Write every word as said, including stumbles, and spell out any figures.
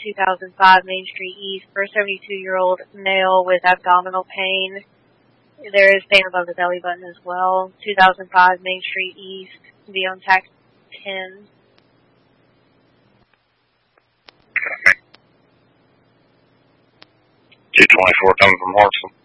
two thousand five Main Street East for a seventy-two-year-old male with abdominal pain. There is pain above the belly button as well. two thousand five Main Street East, to be on tax ten. two twenty-four coming from Hartsville.